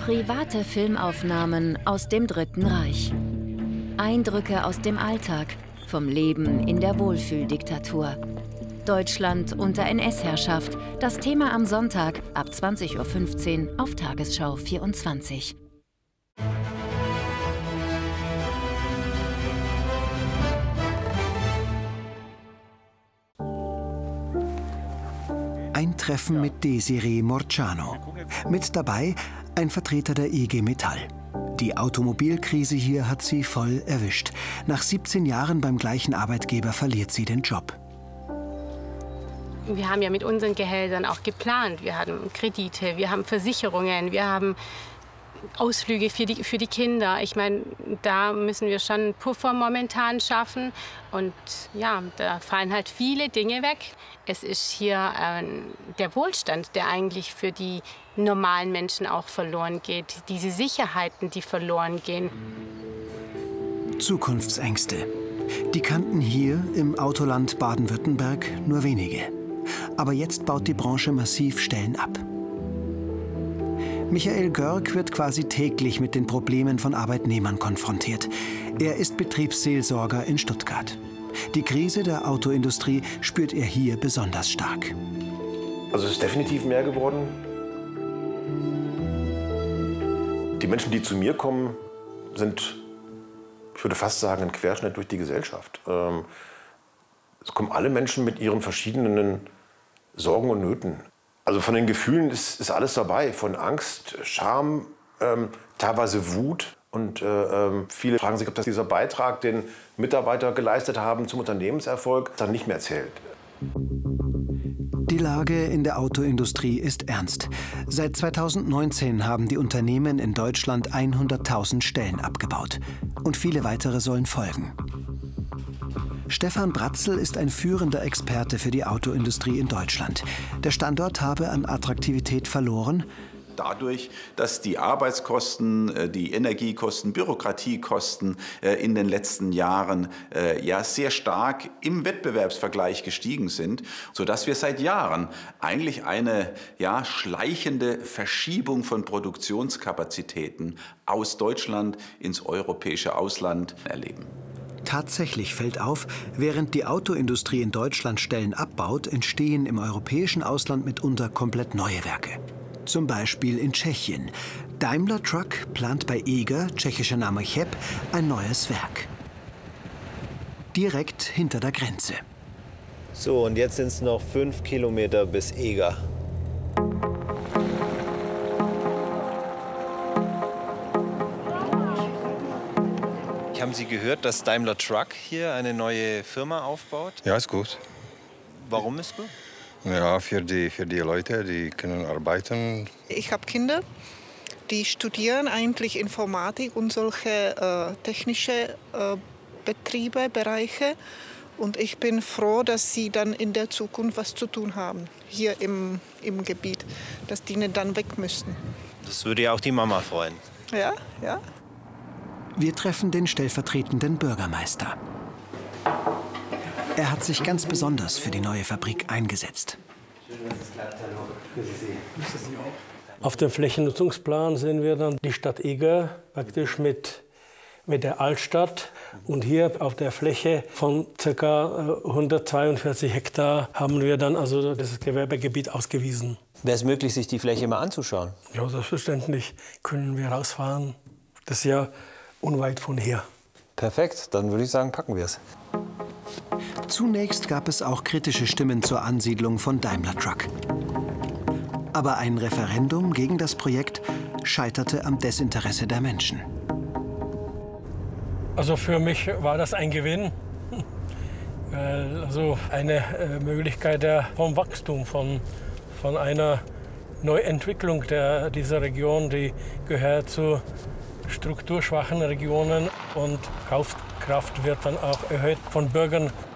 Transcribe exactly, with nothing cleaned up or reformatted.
Private Filmaufnahmen aus dem Dritten Reich. Eindrücke aus dem Alltag, vom Leben in der Wohlfühldiktatur. Deutschland unter N S-Herrschaft. Das Thema am Sonntag ab zwanzig Uhr fünfzehn auf Tagesschau vierundzwanzig. Ein Treffen mit Desiree Morciano. Mit dabei ein Vertreter der I G Metall. Die Automobilkrise hier hat sie voll erwischt. Nach siebzehn Jahren beim gleichen Arbeitgeber verliert sie den Job. Wir haben ja mit unseren Gehältern auch geplant. Wir haben Kredite, wir haben Versicherungen, wir haben Ausflüge für die, für die Kinder. Ich meine, da müssen wir schon einen Puffer momentan schaffen. Und ja, da fallen halt viele Dinge weg. Es ist hier äh, der Wohlstand, der eigentlich für die normalen Menschen auch verloren geht. Diese Sicherheiten, die verloren gehen. Zukunftsängste. Die kannten hier im Autoland Baden-Württemberg nur wenige. Aber jetzt baut die Branche massiv Stellen ab. Michael Görg wird quasi täglich mit den Problemen von Arbeitnehmern konfrontiert. Er ist Betriebsseelsorger in Stuttgart. Die Krise der Autoindustrie spürt er hier besonders stark. Also es ist definitiv mehr geworden. Die Menschen, die zu mir kommen, sind, ich würde fast sagen, ein Querschnitt durch die Gesellschaft. Es kommen alle Menschen mit ihren verschiedenen Sorgen und Nöten. Also von den Gefühlen ist, ist alles dabei, von Angst, Scham, ähm, teilweise Wut. Und äh, viele fragen sich, ob das dieser Beitrag, den Mitarbeiter geleistet haben zum Unternehmenserfolg, dann nicht mehr zählt. Die Lage in der Autoindustrie ist ernst. Seit zweitausendneunzehn haben die Unternehmen in Deutschland hunderttausend Stellen abgebaut. Und viele weitere sollen folgen. Stefan Bratzel ist ein führender Experte für die Autoindustrie in Deutschland. Der Standort habe an Attraktivität verloren. Dadurch, dass die Arbeitskosten, die Energiekosten, Bürokratiekosten in den letzten Jahren ja sehr stark im Wettbewerbsvergleich gestiegen sind, sodass wir seit Jahren eigentlich eine ja, schleichende Verschiebung von Produktionskapazitäten aus Deutschland ins europäische Ausland erleben. Tatsächlich fällt auf, während die Autoindustrie in Deutschland Stellen abbaut, entstehen im europäischen Ausland mitunter komplett neue Werke. Zum Beispiel in Tschechien. Daimler Truck plant bei Eger, tschechischer Name Cheb, ein neues Werk. Direkt hinter der Grenze. So, und jetzt sind es noch fünf Kilometer bis Eger. Haben Sie gehört, dass Daimler Truck hier eine neue Firma aufbaut? Ja, ist gut. Warum ist gut? Ja, für die, für die Leute, die können arbeiten. Ich habe Kinder, die studieren eigentlich Informatik und solche äh, technische äh, Betriebe, Bereiche. Und ich bin froh, dass sie dann in der Zukunft was zu tun haben, hier im, im Gebiet, dass die nicht dann weg müssten. Das würde ja auch die Mama freuen. Ja, ja. Wir treffen den stellvertretenden Bürgermeister. Er hat sich ganz besonders für die neue Fabrik eingesetzt. Auf dem Flächennutzungsplan sehen wir dann die Stadt Eger praktisch mit, mit der Altstadt. Und hier auf der Fläche von ca. hundertzweiundvierzig Hektar haben wir dann also das Gewerbegebiet ausgewiesen. Wäre es möglich, sich die Fläche mal anzuschauen? Ja, selbstverständlich können wir rausfahren. Das ist ja unweit von hier. Perfekt, dann würde ich sagen, packen wir es. Zunächst gab es auch kritische Stimmen zur Ansiedlung von Daimler Truck. Aber ein Referendum gegen das Projekt scheiterte am Desinteresse der Menschen. Also für mich war das ein Gewinn. Also eine Möglichkeit vom Wachstum, von, von einer Neuentwicklung der, dieser Region, die gehört zu strukturschwachen Regionen, und Kaufkraft wird dann auch erhöht von Bürgern.